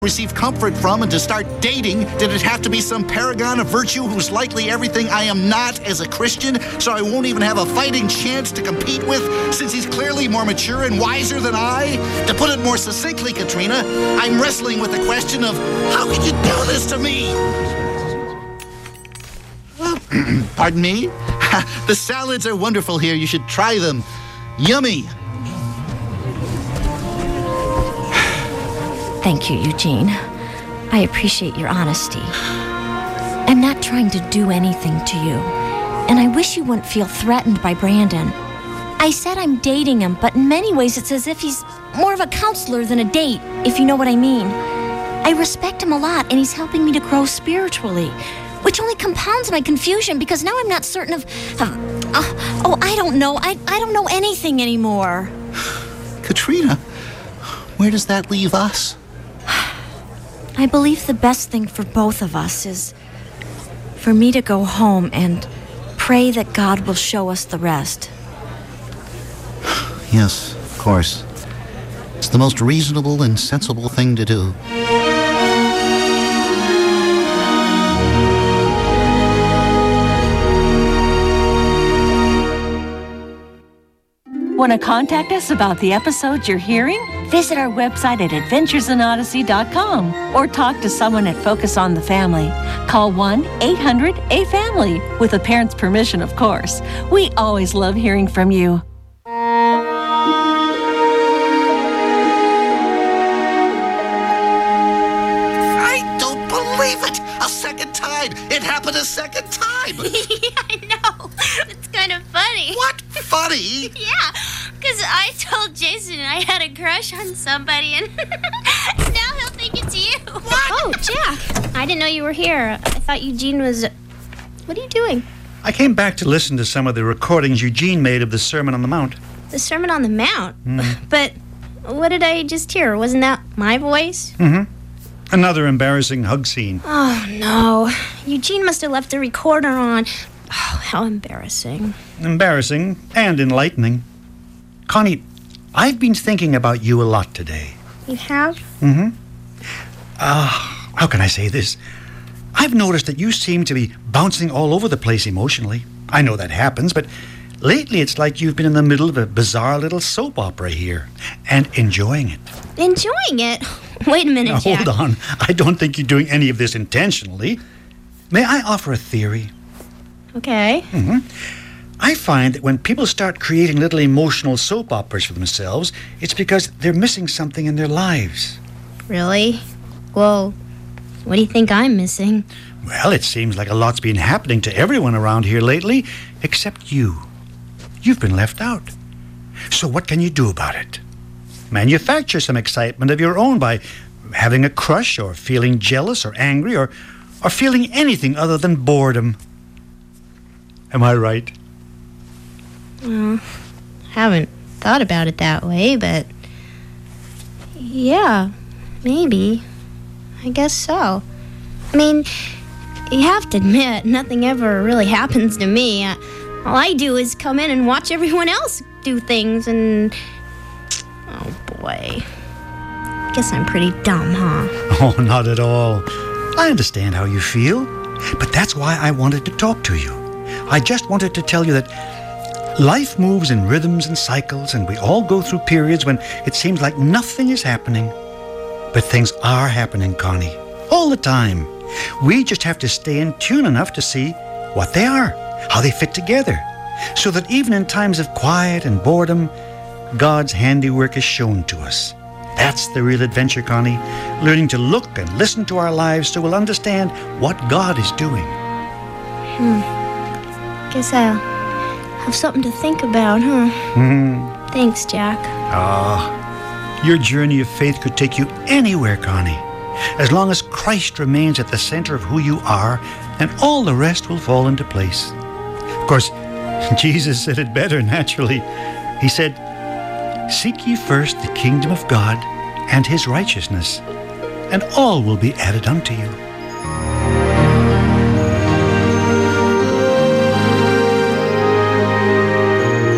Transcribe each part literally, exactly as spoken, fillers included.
receive comfort from and to start dating? Did it have to be some paragon of virtue who's likely everything I am not as a Christian, so I won't even have a fighting chance to compete with, since he's clearly more mature and wiser than I? To put it more succinctly, Katrina, I'm wrestling with the question of, how could you do this to me? Well, pardon me? The salads are wonderful here. You should try them. Yummy. Thank you, Eugene. I appreciate your honesty. I'm not trying to do anything to you, and I wish you wouldn't feel threatened by Brandon. I said I'm dating him, but in many ways it's as if he's more of a counselor than a date, if you know what I mean. I respect him a lot, and he's helping me to grow spiritually, which only compounds my confusion because now I'm not certain of... of uh, oh, I don't know. I, I don't know anything anymore. Katrina, where does that leave us? I believe the best thing for both of us is for me to go home and pray that God will show us the rest. Yes, of course. It's the most reasonable and sensible thing to do. Want to contact us about the episodes you're hearing? Visit our website at adventures in odyssey dot com or talk to someone at Focus on the Family. Call one eight hundred A family, with a parent's permission, of course. We always love hearing from you. I don't believe it! A second time! It happened a second time! Yeah, I know. It's kind of funny. What? Funny? Yeah, because I told Jason I had a crush on somebody, and now he'll think it's you. What? Oh, Jack, I didn't know you were here. I thought Eugene was... What are you doing? I came back to listen to some of the recordings Eugene made of the Sermon on the Mount. The Sermon on the Mount? Mm. But what did I just hear? Wasn't that my voice? Mm-hmm. Another embarrassing hug scene. Oh, no. Eugene must have left the recorder on. Oh, how embarrassing. Embarrassing and enlightening. Connie, I've been thinking about you a lot today. You have? Mm-hmm. Uh, how can I say this? I've noticed that you seem to be bouncing all over the place emotionally. I know that happens, but lately it's like you've been in the middle of a bizarre little soap opera here and enjoying it. Enjoying it? Wait a minute, Now, Jack. hold on. I don't think you're doing any of this intentionally. May I offer a theory? Okay. Mm-hmm. I find that when people start creating little emotional soap operas for themselves, it's because they're missing something in their lives. Really? Well, what do you think I'm missing? Well, it seems like a lot's been happening to everyone around here lately, except you. You've been left out. So what can you do about it? Manufacture some excitement of your own by having a crush or feeling jealous or angry or, or feeling anything other than boredom. Am I right? Well, haven't thought about it that way, but yeah, maybe. I guess so. I mean, you have to admit, nothing ever really happens to me. Uh, all I do is come in and watch everyone else do things, and oh boy, guess I'm pretty dumb, huh? Oh, not at all. I understand how you feel, but that's why I wanted to talk to you. I just wanted to tell you that life moves in rhythms and cycles, and we all go through periods when it seems like nothing is happening. But things are happening, Connie, all the time. We just have to stay in tune enough to see what they are, how they fit together, so that even in times of quiet and boredom, God's handiwork is shown to us. That's the real adventure, Connie, learning to look and listen to our lives so we'll understand what God is doing. Hmm. Guess I'll have something to think about, huh? Mm-hmm. Thanks, Jack. Ah, your journey of faith could take you anywhere, Connie. As long as Christ remains at the center of who you are, then all the rest will fall into place. Of course, Jesus said it better, naturally. He said, "Seek ye first the kingdom of God and his righteousness, and all will be added unto you."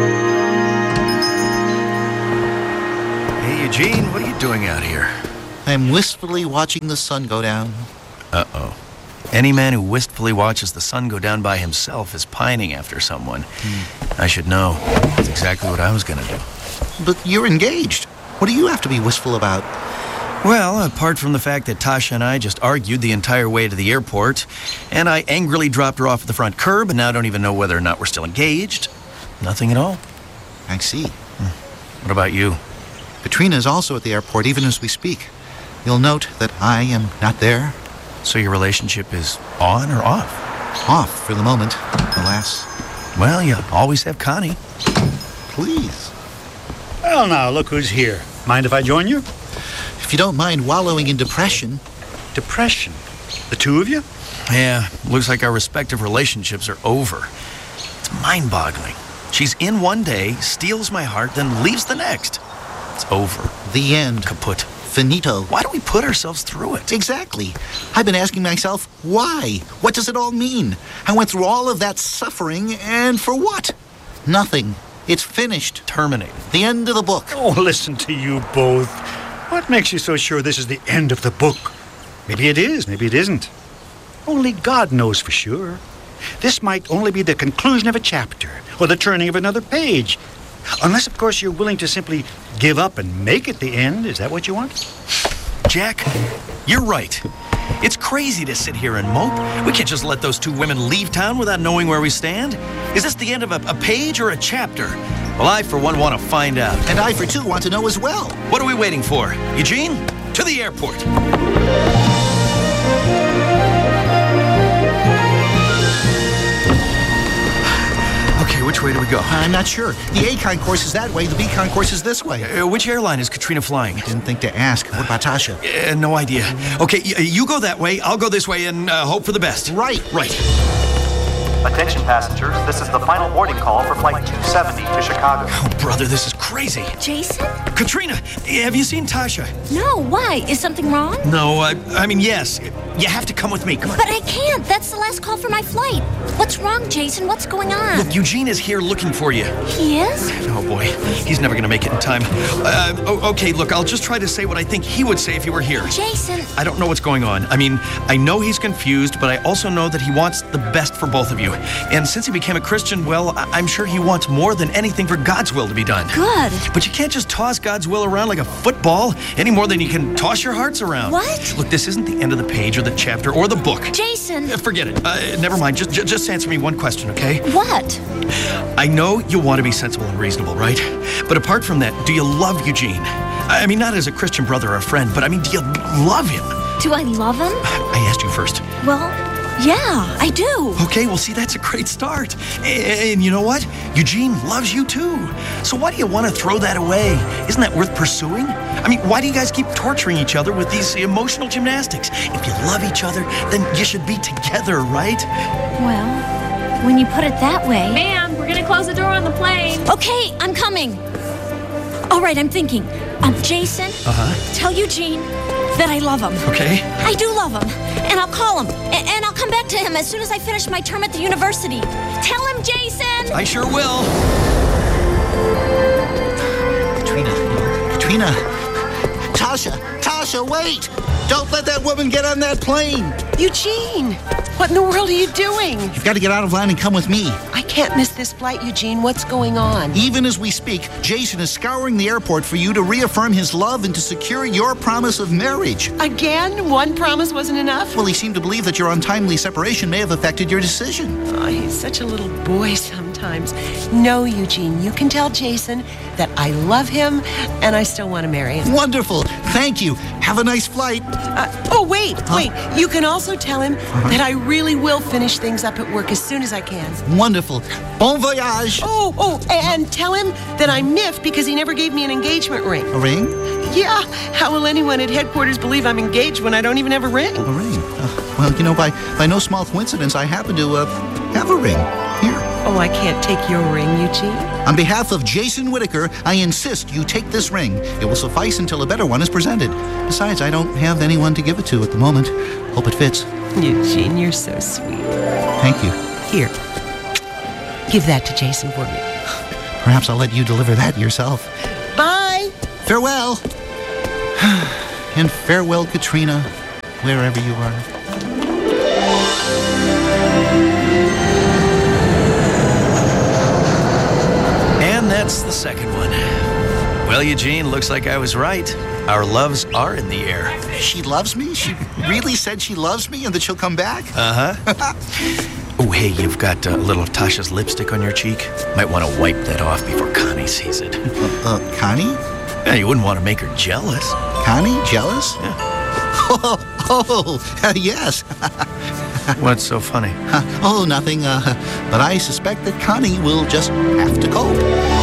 Hey, Eugene, what are you doing out here? I'm wistfully watching the sun go down. Uh-oh. Any man who wistfully watches the sun go down by himself is pining after someone. Hmm. I should know. That's exactly what I was going to do. But you're engaged. What do you have to be wistful about? Well, apart from the fact that Tasha and I just argued the entire way to the airport, and I angrily dropped her off at the front curb, and now I don't even know whether or not we're still engaged. Nothing at all. I see. Hmm. What about you? Katrina is also at the airport, even as we speak. You'll note that I am not there. So your relationship is on or off? Off for the moment, alas. Well, you always have Connie. Please. Well, now, look who's here. Mind if I join you? If you don't mind wallowing in depression. Depression? The two of you? Yeah, looks like our respective relationships are over. It's mind-boggling. She's in one day, steals my heart, then leaves the next. It's over. The end. Kaput. Finito. Why do we put ourselves through it? Exactly. I've been asking myself, why? What does it all mean? I went through all of that suffering, and for what? Nothing. It's finished. Terminated. The end of the book. Oh, listen to you both. What makes you so sure this is the end of the book? Maybe it is, maybe it isn't. Only God knows for sure. This might only be the conclusion of a chapter, or the turning of another page. Unless, of course, you're willing to simply give up and make it the end. Is that what you want? Jack, you're right. It's crazy to sit here and mope. We can't just let those two women leave town without knowing where we stand. Is this the end of a, a page or a chapter? Well, I, for one, want to find out. And I, for two, want to know as well. What are we waiting for? Eugene, to the airport. Okay, which way do we go? I'm not sure. The A concourse is that way, the B concourse is this way. Uh, which airline is Katrina flying? Didn't think to ask. What about Tasha? Uh, no idea. Okay, y- you go that way, I'll go this way, and uh, hope for the best. Right. Right. Attention passengers, this is the final boarding call for Flight two seventy to Chicago. Oh, brother, this is crazy. Jason? Katrina, have you seen Tasha? No, why? Is something wrong? No, I, I mean, yes. You have to come with me. Come on. But I can't. That's the last call for my flight. What's wrong, Jason? What's going on? Look, Eugene is here looking for you. He is? Oh, boy. He's never going to make it in time. Uh, oh, okay, look, I'll just try to say what I think he would say if he were here. Jason. I don't know what's going on. I mean, I know he's confused, but I also know that he wants the best for both of you. And since he became a Christian, well, I- I'm sure he wants more than anything for God's will to be done. Good. But you can't just toss God's will around like a football any more than you can toss your hearts around. What? Look, this isn't the end of the page or the chapter or the book. Jason. Uh, Forget it. Uh, never mind. Just, ju- just answer me one question, okay? What? I know you want to be sensible and reasonable, right? But apart from that, do you love Eugene? I mean, not as a Christian brother or a friend, but I mean, do you love him? Do I love him? I asked you first. Well, yeah, I do. Okay, well, see, that's a great start. And, and you know what? Eugene loves you too. So why do you want to throw that away? Isn't that worth pursuing? I mean, why do you guys keep torturing each other with these emotional gymnastics? If you love each other, then you should be together, right? Well, when you put it that way. Ma'am, we're gonna close the door on the plane. Okay, I'm coming. All right, I'm thinking. Um, Jason, Uh-huh. tell Eugene that I love him. Okay. I do love him, and I'll call him, a- and I'll come back to him as soon as I finish my term at the university. Tell him, Jason! I sure will. Katrina. Katrina. Tasha. Tasha, wait! Don't let that woman get on that plane! Eugene, what in the world are you doing? You've got to get out of line and come with me. I can't miss this flight, Eugene. What's going on? Even as we speak, Jason is scouring the airport for you to reaffirm his love and to secure your promise of marriage. Again? One promise wasn't enough? Well, he seemed to believe that your untimely separation may have affected your decision. Oh, he's such a little boy sometimes. No, Eugene, you can tell Jason that I love him and I still want to marry him. Wonderful. Thank you. Have a nice flight. Uh, oh, wait, wait. You can also tell him that I really will finish things up at work as soon as I can. Wonderful. Bon voyage. Oh, oh, and tell him that I'm miffed because he never gave me an engagement ring. A ring? Yeah, how will anyone at headquarters believe I'm engaged when I don't even have a ring? A ring. Uh, well, you know, by, by no small coincidence, I happen to uh, have a ring. Here. Oh, I can't take your ring, Eugene. On behalf of Jason Whitaker, I insist you take this ring. It will suffice until a better one is presented. Besides, I don't have anyone to give it to at the moment. Hope it fits. Eugene, you're so sweet. Thank you. Here, give that to Jason for me. Perhaps I'll let you deliver that yourself. Bye. Farewell. And farewell, Katrina, wherever you are. And that's the second one. Well, Eugene, looks like I was right. Our loves are in the air. She loves me? She really said she loves me and that she'll come back? Uh-huh. Oh, hey, you've got a little of Tasha's lipstick on your cheek. Might want to wipe that off before Connie sees it. Uh, uh Connie? Yeah, you wouldn't want to make her jealous. Connie? Jealous? Yeah. Oh, oh uh, yes. What's so funny? Uh, oh, nothing. Uh, but I suspect that Connie will just have to cope.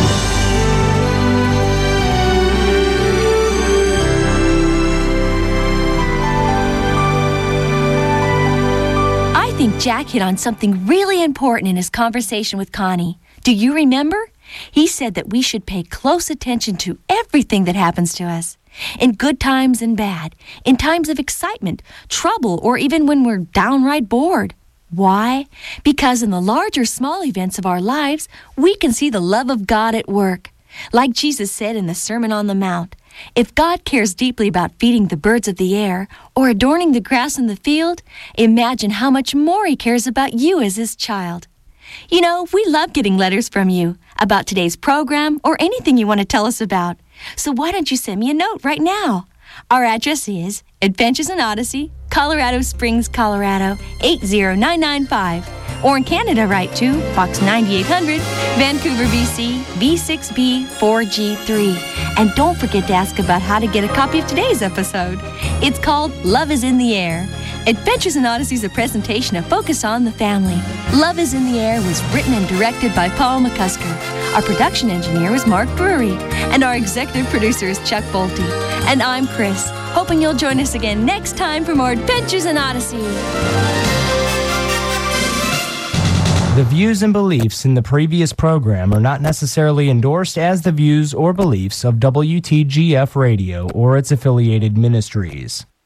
I think Jack hit on something really important in his conversation with Connie. Do you remember? He said that we should pay close attention to everything that happens to us. In good times and bad, in times of excitement, trouble, or even when we're downright bored. Why? Because in the large or small events of our lives, we can see the love of God at work. Like Jesus said in the Sermon on the Mount, if God cares deeply about feeding the birds of the air or adorning the grass in the field, imagine how much more He cares about you as His child. You know, we love getting letters from you about today's program or anything you want to tell us about. So why don't you send me a note right now? Our address is Adventures in Odyssey, Colorado Springs, Colorado, eight zero nine nine five. Or in Canada, write to Box ninety-eight hundred, Vancouver, B C, V six B four G three. And don't forget to ask about how to get a copy of today's episode. It's called Love is in the Air. Adventures in Odyssey is a presentation of Focus on the Family. Love is in the Air was written and directed by Paul McCusker. Our production engineer is Mark Brewery. And our executive producer is Chuck Bolte. And I'm Chris, hoping you'll join us again next time for more Adventures in Odyssey. The views and beliefs in the previous program are not necessarily endorsed as the views or beliefs of W T G F Radio or its affiliated ministries.